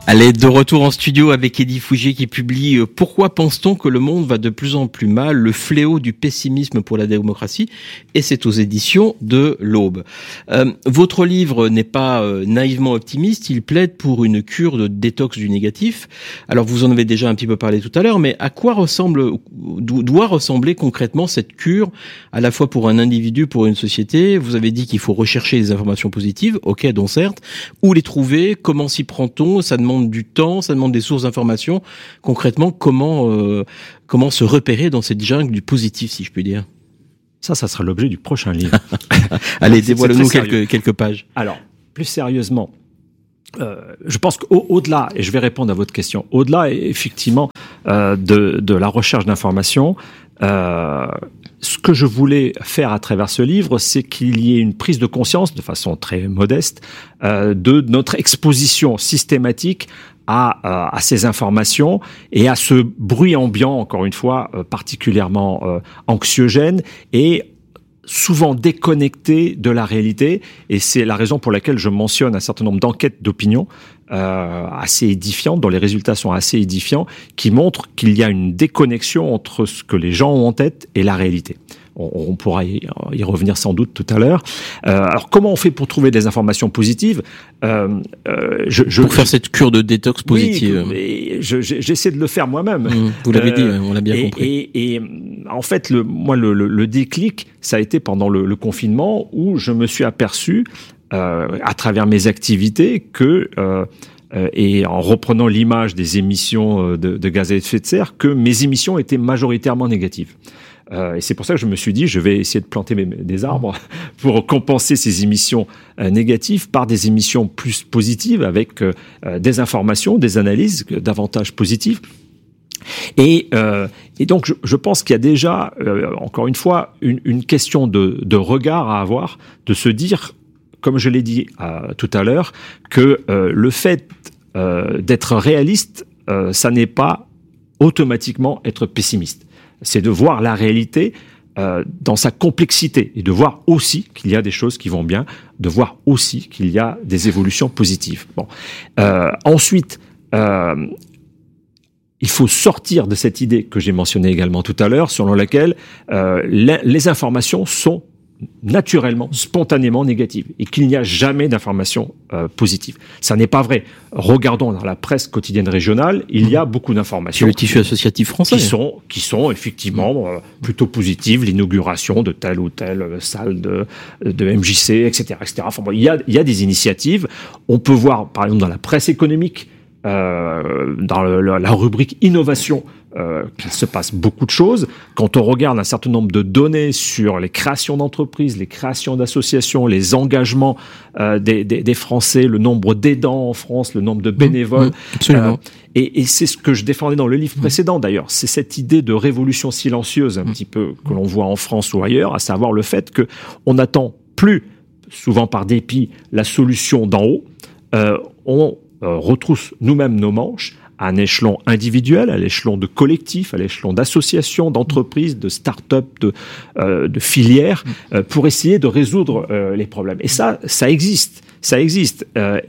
Allez, de retour en studio avec Eddy Fougier qui publie « Pourquoi pense-t-on que le monde va de plus en plus mal ? Le fléau du pessimisme pour la démocratie » et c'est aux éditions de l'Aube. Votre livre n'est pas naïvement optimiste, il plaide pour une cure de détox du négatif. Alors vous en avez déjà un petit peu parlé tout à l'heure, mais à quoi doit ressembler concrètement cette cure, à la fois pour un individu, pour une société ? Vous avez dit qu'il faut rechercher les informations positives, ok, dont certes, où les trouver, comment s'y prend-on ? Ça demande du temps, ça demande des sources d'informations. Concrètement, comment se repérer dans cette jungle du positif, si je puis dire ? Ça sera l'objet du prochain livre. Allez, dévoile-nous quelques pages. Alors, plus sérieusement, je pense qu'au-delà, et je vais répondre à votre question, au-delà effectivement de la recherche d'informations, ce que je voulais faire à travers ce livre, c'est qu'il y ait une prise de conscience, de façon très modeste, de notre exposition systématique à ces informations et à ce bruit ambiant, encore une fois, particulièrement anxiogène et souvent déconnecté de la réalité. Et c'est la raison pour laquelle je mentionne un certain nombre d'enquêtes d'opinion assez édifiantes, dont les résultats sont assez édifiants, qui montrent qu'il y a une déconnexion entre ce que les gens ont en tête et la réalité. On pourra y revenir sans doute tout à l'heure. Alors, comment on fait pour trouver des informations positives ? Pour faire cette cure de détox positive. Oui, j'essaie de le faire moi-même. Vous l'avez dit, on l'a bien compris. Et en fait, le déclic, ça a été pendant le confinement où je me suis aperçu, à travers mes activités, que et en reprenant l'image des émissions de gaz à effet de serre, que mes émissions étaient majoritairement négatives. Et c'est pour ça que je me suis dit, je vais essayer de planter des arbres pour compenser ces émissions négatives par des émissions plus positives, avec des informations, des analyses davantage positives. Et donc, je pense qu'il y a déjà, encore une fois, une question de regard à avoir, de se dire, comme je l'ai dit tout à l'heure, que le fait d'être réaliste, ça n'est pas automatiquement être pessimiste. C'est de voir la réalité dans sa complexité et de voir aussi qu'il y a des choses qui vont bien, de voir aussi qu'il y a des évolutions positives. Bon. Ensuite, il faut sortir de cette idée que j'ai mentionnée également tout à l'heure, selon laquelle les informations sont naturellement, spontanément négatives et qu'il n'y a jamais d'informations positives. Ça n'est pas vrai. Regardons dans la presse quotidienne régionale, il y a beaucoup d'informations. Le tissu associatif français. Qui sont effectivement plutôt positives, l'inauguration de telle ou telle salle de MJC, etc., etc. Enfin, bon, il y a des initiatives. On peut voir, par exemple, dans la presse économique, dans la rubrique innovation, qu'il se passe beaucoup de choses. Quand on regarde un certain nombre de données sur les créations d'entreprises, les créations d'associations, les engagements des Français, le nombre d'aidants en France, le nombre de bénévoles, et c'est ce que je défendais dans le livre précédent d'ailleurs, c'est cette idée de révolution silencieuse un petit peu que l'on voit en France ou ailleurs, à savoir le fait que on n'attend plus, souvent par dépit, la solution d'en haut. On retrousse nous-mêmes nos manches à un échelon individuel, à l'échelon de collectif, à l'échelon d'associations, d'entreprises, de start-up, de filières, pour essayer de résoudre les problèmes. Et ça existe. Ça existe.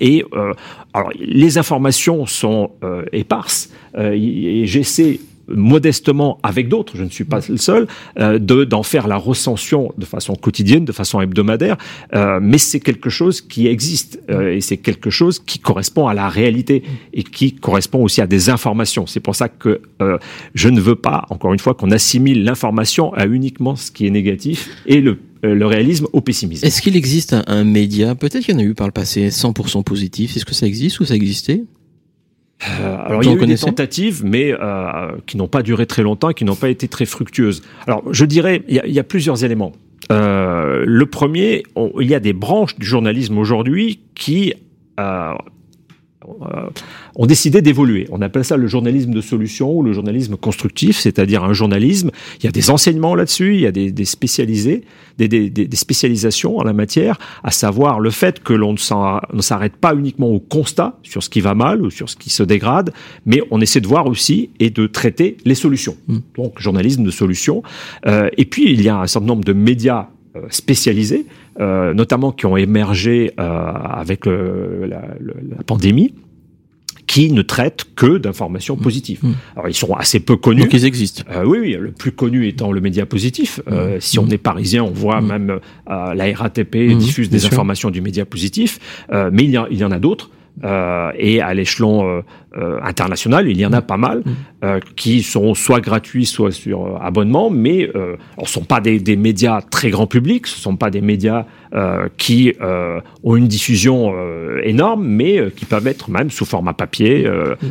Alors, les informations sont éparses, et j'essaie modestement avec d'autres, je ne suis pas le seul, d'en faire la recension de façon quotidienne, de façon hebdomadaire, mais c'est quelque chose qui existe et c'est quelque chose qui correspond à la réalité et qui correspond aussi à des informations. C'est pour ça que je ne veux pas, encore une fois, qu'on assimile l'information à uniquement ce qui est négatif et le réalisme au pessimisme. Est-ce qu'il existe un média, peut-être qu'il y en a eu par le passé, 100% positif, est-ce que ça existe ou ça existait ? Alors il y a eu des tentatives, mais qui n'ont pas duré très longtemps et qui n'ont pas été très fructueuses. Alors je dirais, il y a plusieurs éléments. Le premier, il y a des branches du journalisme aujourd'hui qui ont décidé d'évoluer. On appelle ça le journalisme de solution ou le journalisme constructif, c'est-à-dire un journalisme. Il y a des enseignements là-dessus, il y a des spécialisés, des spécialisations en la matière, à savoir le fait que l'on ne s'arrête pas uniquement au constat sur ce qui va mal ou sur ce qui se dégrade, mais on essaie de voir aussi et de traiter les solutions. Donc, journalisme de solution. Et puis, il y a un certain nombre de médias spécialisés, notamment qui ont émergé avec la pandémie, qui ne traitent que d'informations positives. Alors ils sont assez peu connus. Donc ils existent. Oui, le plus connu étant le Média Positif. Si on est parisien, on voit même la RATP diffuse des informations du Média Positif, mais il y en a d'autres. Et à l'échelon international, il y en a pas mal qui sont soit gratuits, soit sur abonnement, mais ce sont pas des médias très grand public, ce sont pas des médias qui ont une diffusion énorme, mais qui peuvent être même sous format papier.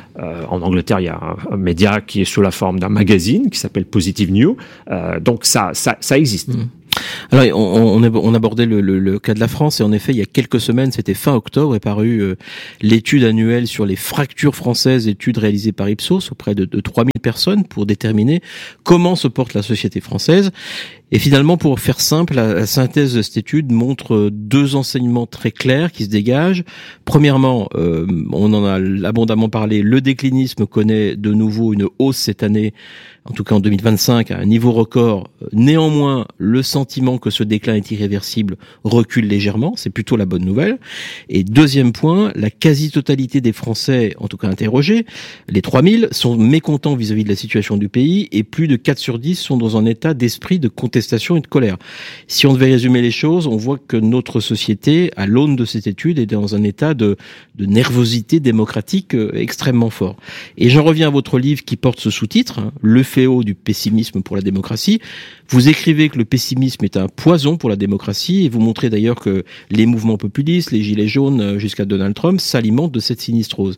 En Angleterre, il y a un média qui est sous la forme d'un magazine qui s'appelle Positive News, donc ça existe. Alors, on abordait le cas de la France, et en effet, il y a quelques semaines, c'était fin octobre, est parue l'étude annuelle sur les fractures françaises, étude réalisée par Ipsos auprès de 3000 personnes pour déterminer comment se porte la société française. Et finalement, pour faire simple, la synthèse de cette étude montre deux enseignements très clairs qui se dégagent. Premièrement, on en a abondamment parlé, le déclinisme connaît de nouveau une hausse cette année, en tout cas en 2025, à un niveau record. Néanmoins, le sentiment que ce déclin est irréversible recule légèrement, c'est plutôt la bonne nouvelle. Et deuxième point, la quasi-totalité des Français, en tout cas interrogés, les 3000, sont mécontents vis-à-vis de la situation du pays, et plus de 4 sur 10 sont dans un état d'esprit de contestation et de colère. Si on devait résumer les choses, on voit que notre société, à l'aune de cette étude, est dans un état de nervosité démocratique extrêmement fort. Et j'en reviens à votre livre qui porte ce sous-titre, Le fléau du pessimisme pour la démocratie. Vous écrivez que le pessimisme est un poison pour la démocratie, et vous montrez d'ailleurs que les mouvements populistes, les gilets jaunes jusqu'à Donald Trump, s'alimentent de cette sinistrose.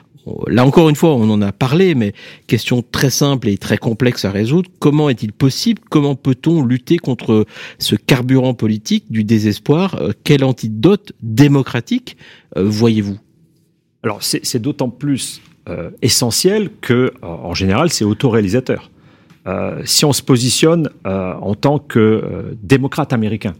Là encore une fois, on en a parlé, mais question très simple et très complexe à résoudre. Comment est-il possible, comment peut-on lutter contre ce carburant politique du désespoir? Quel antidote démocratique voyez-vous? Alors c'est d'autant plus essentiel que, en général, c'est autoréalisateur. Si on se positionne en tant que démocrate américain,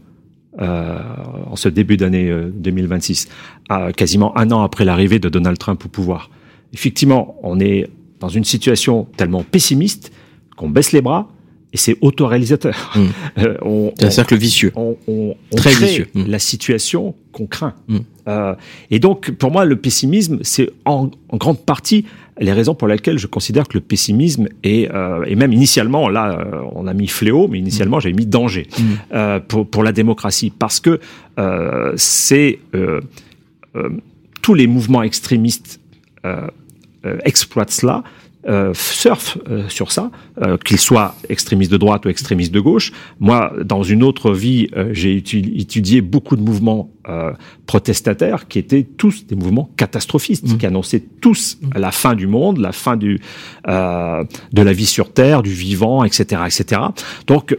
en ce début d'année 2026, quasiment un an après l'arrivée de Donald Trump au pouvoir, effectivement, on est dans une situation tellement pessimiste qu'on baisse les bras, et c'est autoréalisateur. C'est un cercle vicieux. On très crée vicieux. La situation qu'on craint. Et donc, pour moi, le pessimisme, c'est en grande partie les raisons pour lesquelles je considère que le pessimisme est, et même initialement, là, on a mis fléau, mais initialement, j'avais mis danger pour la démocratie. Parce que tous les mouvements extrémistes exploitent cela, surfent sur ça, qu'ils soient extrémistes de droite ou extrémistes de gauche. Moi, dans une autre vie, j'ai étudié beaucoup de mouvements protestataires qui étaient tous des mouvements catastrophistes, qui annonçaient tous la fin du monde, la fin de la vie sur Terre, du vivant, etc., etc. Donc,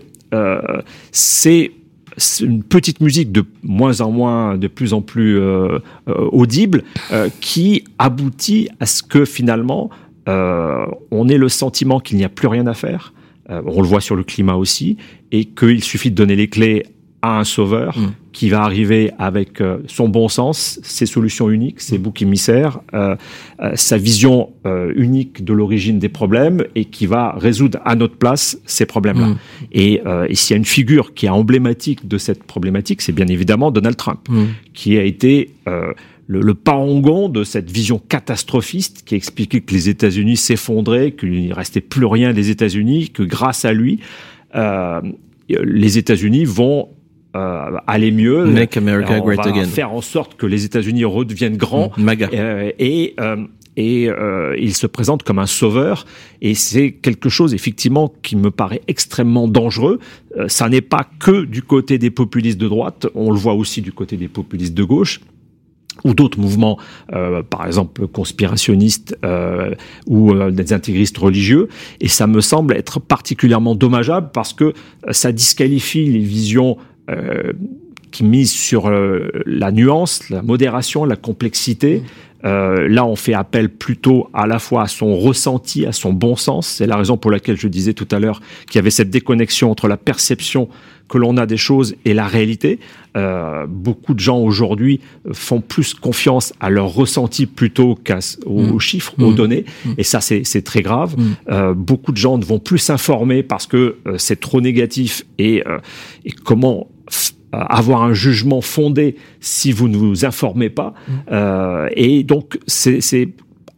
c'est une petite musique de moins en moins, de plus en plus audible, qui aboutit à ce que finalement on ait le sentiment qu'il n'y a plus rien à faire. On le voit sur le climat aussi, et qu'il suffit de donner les clés à un sauveur qui va arriver avec son bon sens, ses solutions uniques, ses boucs émissaires, sa vision unique de l'origine des problèmes, et qui va résoudre à notre place ces problèmes-là. Et s'il y a une figure qui est emblématique de cette problématique, c'est bien évidemment Donald Trump, qui a été le parangon de cette vision catastrophiste qui expliquait que les États-Unis s'effondraient, qu'il ne restait plus rien des États-Unis, que grâce à lui, les États-Unis vont aller mieux. Make America Great Again. On va faire en sorte que les États-Unis redeviennent grands. MAGA. Et il se présente comme un sauveur, et c'est quelque chose effectivement qui me paraît extrêmement dangereux. Ça n'est pas que du côté des populistes de droite, on le voit aussi du côté des populistes de gauche, ou d'autres mouvements, par exemple conspirationnistes ou des intégristes religieux, et ça me semble être particulièrement dommageable parce que ça disqualifie les visions qui misent sur la nuance, la modération, la complexité. Là, on fait appel plutôt à la fois à son ressenti, à son bon sens. C'est la raison pour laquelle je disais tout à l'heure qu'il y avait cette déconnexion entre la perception que l'on a des choses et la réalité. Beaucoup de gens aujourd'hui font plus confiance à leur ressenti plutôt qu'aux chiffres, aux données. Et ça, c'est très grave. Beaucoup de gens ne vont plus s'informer parce que c'est trop négatif. Et comment avoir un jugement fondé si vous ne vous informez pas. Et donc, c'est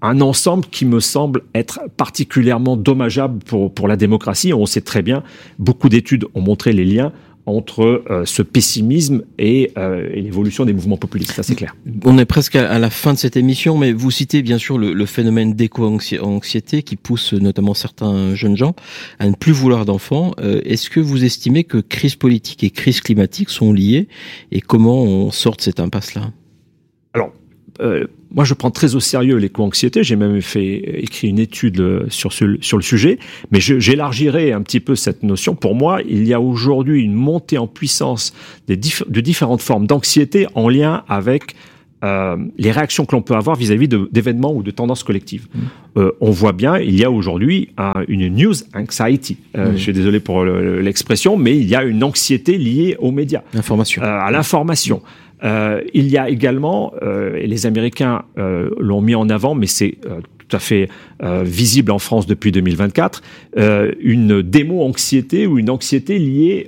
un ensemble qui me semble être particulièrement dommageable pour la démocratie. On sait très bien, beaucoup d'études ont montré les liens entre ce pessimisme et l'évolution des mouvements populistes, ça c'est clair. On est presque à la fin de cette émission, mais vous citez bien sûr le phénomène d'éco-anxiété qui pousse notamment certains jeunes gens à ne plus vouloir d'enfants. Est-ce que vous estimez que crise politique et crise climatique sont liées, et comment on sort de cette impasse-là ? Alors, moi, je prends très au sérieux l'éco-anxiété. J'ai même écrit une étude sur le sujet, mais j'élargirai un petit peu cette notion. Pour moi, il y a aujourd'hui une montée en puissance de différentes formes d'anxiété en lien avec les réactions que l'on peut avoir vis-à-vis d'événements ou de tendances collectives. On voit bien, il y a aujourd'hui une news anxiety. Je suis désolé pour l'expression, mais il y a une anxiété liée aux médias, à l'information. Il y a également, et les Américains l'ont mis en avant, mais c'est tout à fait visible en France depuis 2024, une démo-anxiété ou une anxiété liée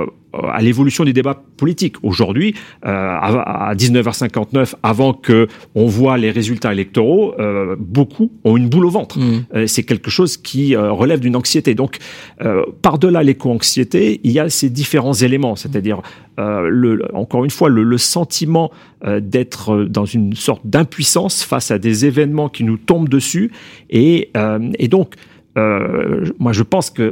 à l'évolution des débats politiques. Aujourd'hui, à 19h59, avant que on voit les résultats électoraux, beaucoup ont une boule au ventre. C'est quelque chose qui relève d'une anxiété. Donc, par-delà l'éco-anxiété, il y a ces différents éléments, c'est-à-dire encore une fois, le sentiment d'être dans une sorte d'impuissance face à des événements qui nous tombent dessus. Et donc, moi, je pense que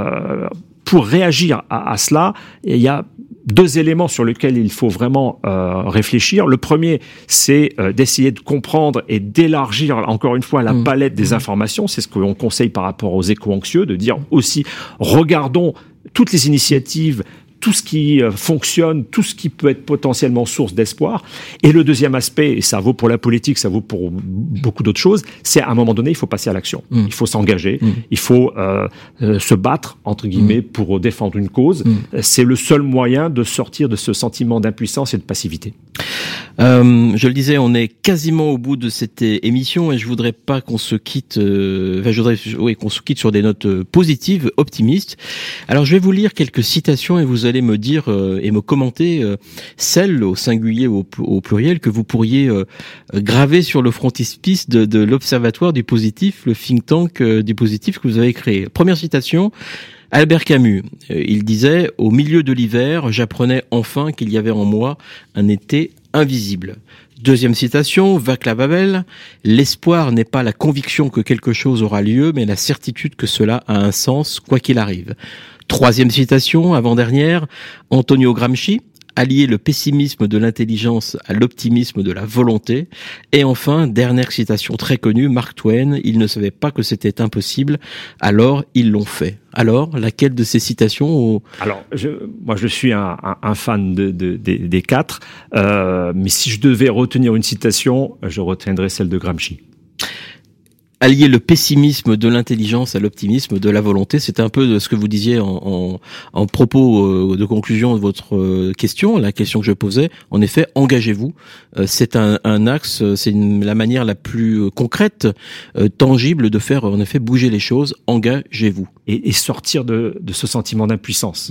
pour réagir à cela, il y a deux éléments sur lesquels il faut vraiment réfléchir. Le premier, c'est d'essayer de comprendre et d'élargir, encore une fois, la palette des informations. C'est ce que l'on conseille par rapport aux éco-anxieux, de dire aussi, regardons toutes les initiatives, tout ce qui fonctionne, tout ce qui peut être potentiellement source d'espoir. Et le deuxième aspect, et ça vaut pour la politique, ça vaut pour beaucoup d'autres choses, c'est à un moment donné, il faut passer à l'action. Il faut s'engager, il faut se battre, entre guillemets, pour défendre une cause. C'est le seul moyen de sortir de ce sentiment d'impuissance et de passivité. Je le disais, on est quasiment au bout de cette émission et je voudrais pas qu'on se quitte. Qu'on se quitte sur des notes positives, optimistes. Alors, je vais vous lire quelques citations et vous allez me dire et me commenter celles au singulier ou au pluriel que vous pourriez graver sur le frontispice de l'Observatoire du positif, le think tank du positif que vous avez créé. Première citation. Albert Camus, il disait « Au milieu de l'hiver, j'apprenais enfin qu'il y avait en moi un été invisible ». Deuxième citation, Václav Havel, « L'espoir n'est pas la conviction que quelque chose aura lieu, mais la certitude que cela a un sens, quoi qu'il arrive ». Troisième citation, avant-dernière, Antonio Gramsci, allier le pessimisme de l'intelligence à l'optimisme de la volonté. Et enfin, dernière citation très connue, Mark Twain, ils ne savaient pas que c'était impossible, alors ils l'ont fait. Alors, laquelle de ces citations Alors, moi je suis un fan des quatre, mais si je devais retenir une citation, je retiendrais celle de Gramsci. Allier le pessimisme de l'intelligence à l'optimisme de la volonté, c'est un peu de ce que vous disiez en propos de conclusion de votre question, la question que je posais. En effet, engagez-vous. C'est un axe, c'est la manière la plus concrète, tangible de faire en effet bouger les choses. Engagez-vous. Et sortir de ce sentiment d'impuissance.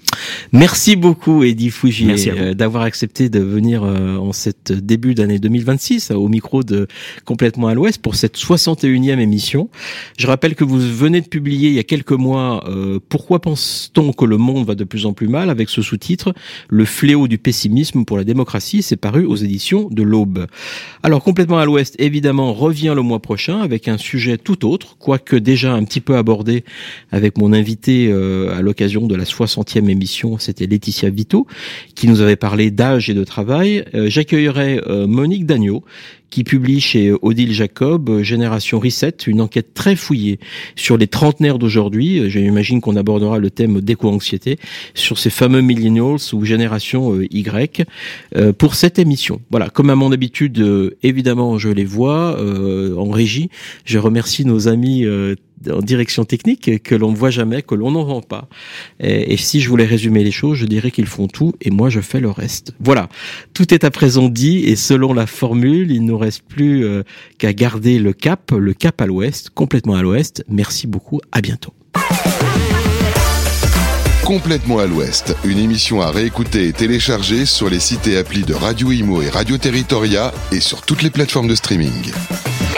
Merci beaucoup Eddy Fougier d'avoir accepté de venir en cette début d'année 2026 au micro de Complètement à l'Ouest pour cette 61e émission. Je rappelle que vous venez de publier il y a quelques mois Pourquoi pense-t-on que le monde va de plus en plus mal, avec ce sous-titre Le fléau du pessimisme pour la démocratie. C'est paru aux éditions de l'Aube. Alors Complètement à l'Ouest évidemment revient le mois prochain avec un sujet tout autre, quoique déjà un petit peu abordé avec mon invité à l'occasion de la 60e émission. C'était Laetitia Vito qui nous avait parlé d'âge et de travail. J'accueillerai Monique Dagneau qui publie chez Odile Jacob Génération Reset, une enquête très fouillée sur les trentenaires d'aujourd'hui. J'imagine qu'on abordera le thème d'éco-anxiété sur ces fameux millennials ou génération Y pour cette émission. Voilà, comme à mon habitude, évidemment, je les vois en régie. Je remercie nos amis en direction technique que l'on ne voit jamais, que l'on n'entend pas. Et si je voulais résumer les choses, je dirais qu'ils font tout et moi je fais le reste. Voilà, tout est à présent dit et selon la formule, il ne nous reste plus qu'à garder le cap à l'ouest, complètement à l'ouest. Merci beaucoup, à bientôt. Complètement à l'ouest, une émission à réécouter et télécharger sur les sites et applis de Radio Imo et Radio Territoria et sur toutes les plateformes de streaming.